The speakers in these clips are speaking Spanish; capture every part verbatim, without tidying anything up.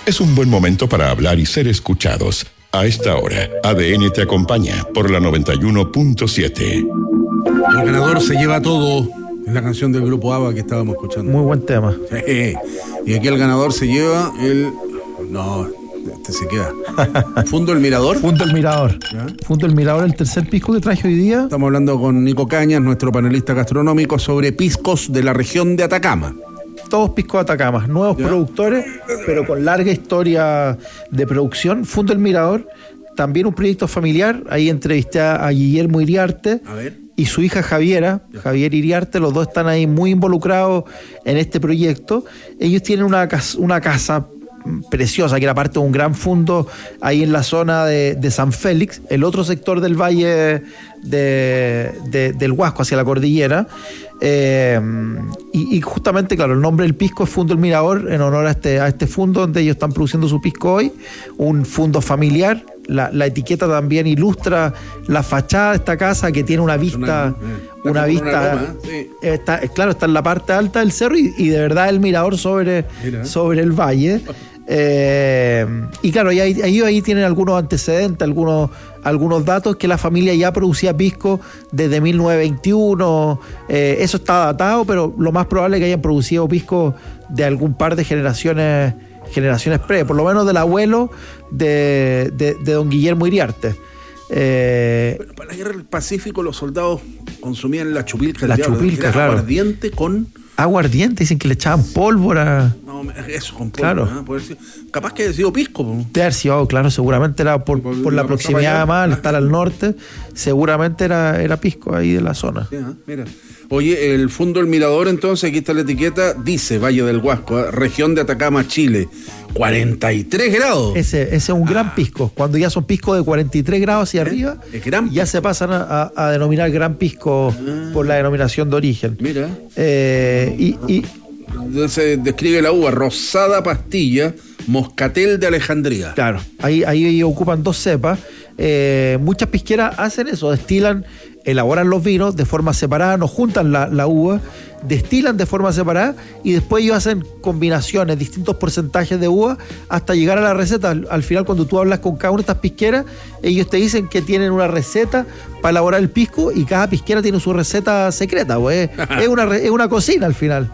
Es un buen momento para hablar y ser escuchados. A esta hora, A D N te acompaña por la noventa y uno punto siete. El ganador se lleva todo. Es la canción del grupo ABBA que estábamos escuchando. Muy buen tema. Sí. Y aquí el ganador se lleva el... No, este se queda. ¿Fundo el Mirador? Fundo el Mirador. ¿Ya? Fundo el Mirador, el tercer pisco que traje hoy día. Estamos hablando con Nico Cañas, nuestro panelista gastronómico, sobre piscos de la región de Atacama. Todos piscos de Atacama, nuevos ¿Ya? productores, pero con larga historia de producción. Fundo el Mirador, también un proyecto familiar. Ahí entrevisté a Guillermo Iriarte A ver. y su hija Javiera, Javier Iriarte. Los dos están ahí muy involucrados en este proyecto. Ellos tienen una casa, una casa preciosa, que era parte de un gran fundo ahí en la zona de, de San Félix, el otro sector del valle de, de, del Huasco, hacia la cordillera. Eh, y, y justamente, claro, el nombre del pisco es Fundo el Mirador, en honor a este, a este fundo donde ellos están produciendo su pisco hoy, un fundo familiar. La, la etiqueta también ilustra la fachada de esta casa, que tiene una vista, una, una vista, una aroma, sí. está, claro, está en la parte alta del cerro y, y de verdad el mirador sobre, sobre el valle. Eh, y claro, y ahí, ahí, ahí tienen algunos antecedentes, algunos, algunos datos, que la familia ya producía pisco desde mil novecientos veintiuno. Eh, eso está datado, pero lo más probable es que hayan producido pisco de algún par de generaciones generaciones pre, por lo menos del abuelo de, de, de don Guillermo Iriarte. Eh, Pero para la guerra del Pacífico los soldados consumían la chupilca. La diablo, chupilca, era claro. Aguardiente con... Aguardiente, dicen que le echaban pólvora. No, eso, con pólvora. Claro. ¿eh? Puede ser, capaz que haya sido pisco. Po. De haber sido, claro, seguramente era por, por, por la, la proximidad más, al estar al norte, seguramente era, era pisco ahí de la zona. Sí, ¿eh? Mira. Oye, el Fundo El Mirador, entonces, aquí está la etiqueta, dice Valle del Huasco, ¿eh? Región de Atacama, Chile, cuarenta y tres grados. Ese, ese es un gran Ah. pisco. Cuando ya son piscos de cuarenta y tres grados hacia ¿Eh? arriba, ¿Es gran ya pisco? se pasan a, a, a denominar gran pisco Ah. por la denominación de origen. Mira. Eh, y, y Se describe la uva, rosada pastilla, moscatel de Alejandría. claro, ahí, ahí ellos ocupan dos cepas. Eh, muchas pisqueras hacen eso, destilan, elaboran los vinos de forma separada, no juntan la, la uva, destilan de forma separada y después ellos hacen combinaciones, distintos porcentajes de uva hasta llegar a la receta. Al, al final, cuando tú hablas con cada una de estas pisqueras, ellos te dicen que tienen una receta para elaborar el pisco y cada pisquera tiene su receta secreta, pues. es, una, re- es una cocina al final.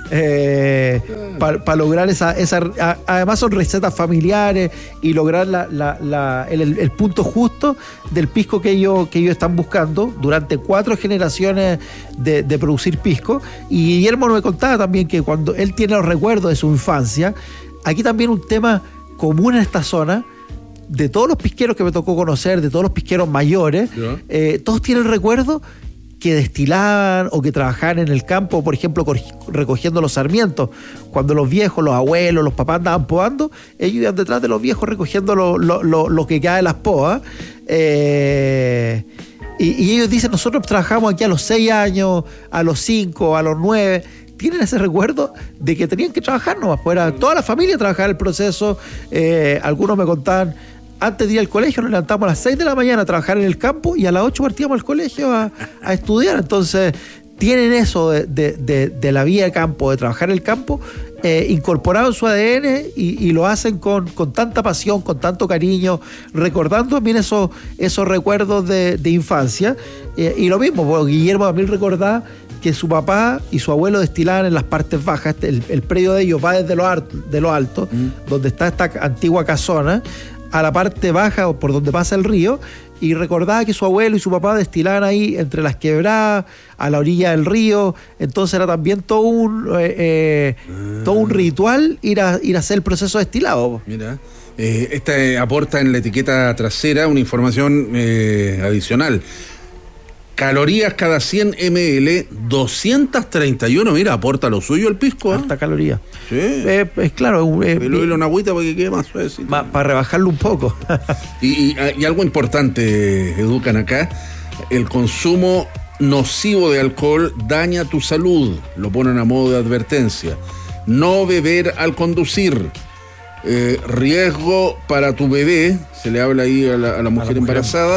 Eh, para pa lograr esa, esa a, además son recetas familiares y lograr la, la, la, el, el punto justo del pisco que ellos, que ellos están buscando durante cuatro generaciones de, de producir pisco. Y Guillermo me contaba también que cuando él tiene los recuerdos de su infancia, aquí también un tema común en esta zona, de todos los pisqueros que me tocó conocer, de todos los pisqueros mayores, ¿Ya? eh, todos tienen el recuerdo que destilaban o que trabajaban en el campo, por ejemplo, cor- recogiendo los sarmientos. Cuando los viejos, los abuelos, los papás andaban podando, ellos iban detrás de los viejos recogiendo lo, lo, lo, lo que queda de las podas. Eh, y, y ellos dicen, nosotros trabajamos aquí a los seis años, a los cinco, a los nueve. Tienen ese recuerdo de que tenían que trabajar nomás, pues era toda la familia trabajaba el proceso. Eh, algunos me contaban, antes de ir al colegio nos levantamos a las seis de la mañana a trabajar en el campo y a las ocho partíamos al colegio a, a estudiar. Entonces tienen eso de, de, de, de la vida de campo, de trabajar en el campo, eh, incorporado en su A D N y, y lo hacen con, con tanta pasión, con tanto cariño, recordando también esos, esos recuerdos de, de infancia. Eh, y lo mismo, pues, Guillermo también recordaba que su papá y su abuelo destilaban en las partes bajas. El, el predio de ellos va desde lo, alto, de lo alto, mm. donde está esta antigua casona, a la parte baja por donde pasa el río, y recordaba que su abuelo y su papá destilaban ahí entre las quebradas, a la orilla del río. Entonces era también todo un eh, eh, ah. todo un ritual ir a, ir a hacer el proceso de destilado. Mira, eh, esta eh, aporta en la etiqueta trasera una información eh, adicional. Calorías cada cien mililitros, doscientas treinta y uno. Mira, aporta lo suyo el pisco. Harta ¿eh? caloría. Sí. Eh, es claro. Eh, Pero hilo una agüita para que quede más suave. Para rebajarlo un poco. y, y, y algo importante, educan acá, el consumo nocivo de alcohol daña tu salud. Lo ponen a modo de advertencia. No beber al conducir. Eh, riesgo para tu bebé, se le habla ahí a la, a la mujer, a la mujer embarazada, claro.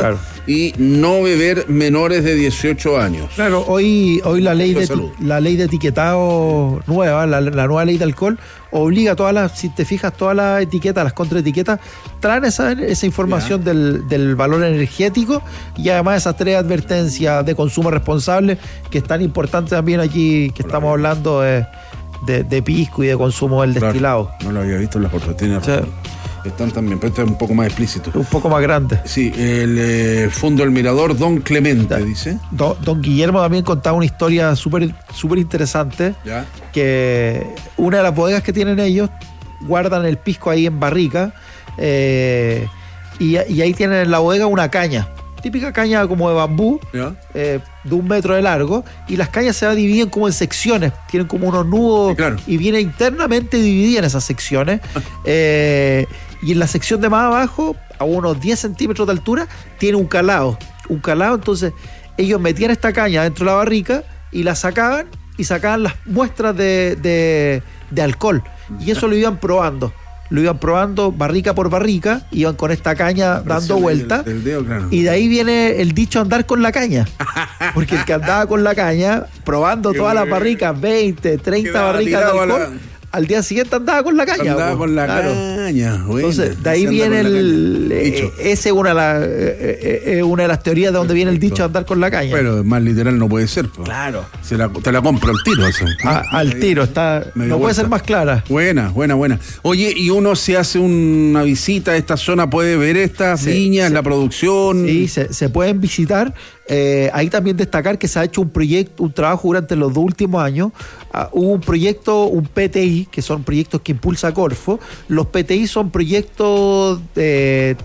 y no beber menores de dieciocho años. Claro, hoy, hoy la ley de, salud. la ley de etiquetado nueva, la, la nueva ley de alcohol, obliga a todas las, si te fijas, todas las etiquetas, las contraetiquetas, traen esa, esa información del, del valor energético y además esas tres advertencias de consumo responsable, que es tan importante también aquí, que Hola, estamos bien. hablando de, de, de pisco y de consumo del claro, destilado. No lo había visto en las otras, tiene razón. Están también, pero este es un poco más explícito. Un poco más grande. Sí, el eh, Fondo El Mirador, Don Clemente, ya. dice. Don, don Guillermo también contaba una historia súper súper interesante. Ya. Que una de las bodegas que tienen ellos, guardan el pisco ahí en barrica, eh, y, y ahí tienen en la bodega una caña. Típica caña como de bambú, eh, de un metro de largo, y las cañas se dividen como en secciones, tienen como unos nudos, sí, claro. y viene internamente dividida en esas secciones. eh, y en la sección de más abajo, a unos diez centímetros de altura, tiene un calado. Un calado, entonces ellos metían esta caña dentro de la barrica y la sacaban, y sacaban las muestras de, de, de alcohol. Y eso lo iban probando. Lo iban probando barrica por barrica, iban con esta caña dando vueltas, claro. Y de ahí viene el dicho andar con la caña, porque el que andaba con la caña, probando todas las barricas, veinte, treinta barricas de alcohol, la... al día siguiente andaba con la caña. Andaba pues, con la claro. caña. Bueno, entonces, de ahí viene el... Eh, esa es una, de la, eh, eh, una de las teorías de donde viene el dicho andar con la caña. Pero más literal no puede ser. Pues. Claro. Se la, te la compro al tiro eso. Ah, al tiro, está no puede vuelta. Ser más clara. Buena, buena, buena. Oye, y uno si hace una visita a esta zona puede ver estas sí, viñas, sí. la producción. Sí, se, se pueden visitar. Eh, ahí también destacar que se ha hecho un proyecto, un trabajo durante los dos últimos años. Uh, hubo un proyecto, un P T I, que son proyectos que impulsa Corfo. Los P T I son proyectos eh,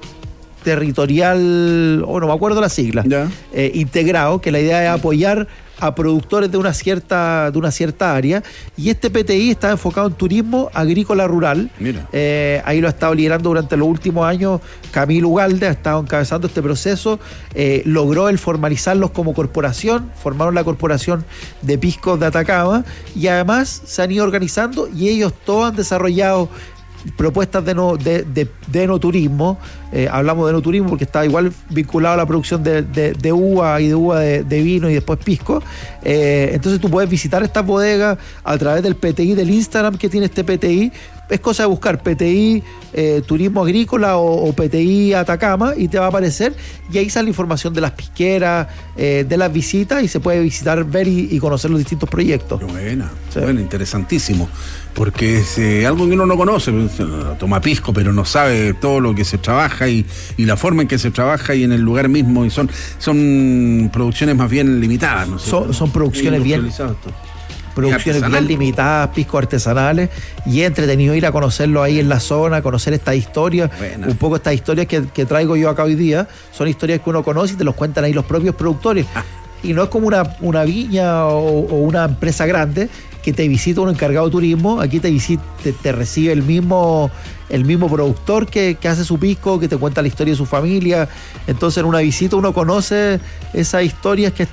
territorial, o oh, no me acuerdo la sigla, eh, integrado, que la idea es apoyar a productores de una cierta de una cierta área, y este P T I está enfocado en turismo agrícola rural. Mira. Eh, ahí lo ha estado liderando durante los últimos años Camilo Ugalde, ha estado encabezando este proceso, eh, logró el formalizarlos como corporación, formaron la corporación de piscos de Atacama, y además se han ido organizando y ellos todos han desarrollado propuestas de no, de, de, de enoturismo. Eh, hablamos de enoturismo porque está igual vinculado a la producción de, de, de uva y de uva de, de vino y después pisco. Eh, entonces tú puedes visitar estas bodegas a través del P T I del Instagram que tiene este P T I. Es cosa de buscar P T I eh, Turismo Agrícola o, o P T I Atacama y te va a aparecer, y ahí sale información de las pisqueras, eh, de las visitas, y se puede visitar, ver y, y conocer los distintos proyectos. Buena, sí. Bueno, interesantísimo, porque es eh, algo que uno no conoce, toma pisco, pero no sabe todo lo que se trabaja y, y la forma en que se trabaja y en el lugar mismo, y son, son producciones más bien limitadas, ¿no sé? Son, son producciones bien... producciones bien limitadas, piscos artesanales, y es entretenido ir a conocerlo ahí en la zona, conocer estas historias. Buena. Un poco estas historias que, que traigo yo acá hoy día, son historias que uno conoce y te los cuentan ahí los propios productores. Ah. Y no es como una, una viña o, o una empresa grande que te visita un encargado de turismo, aquí te visita, te, te recibe el mismo, el mismo productor que, que hace su pisco, que te cuenta la historia de su familia. Entonces en una visita uno conoce esas historias que,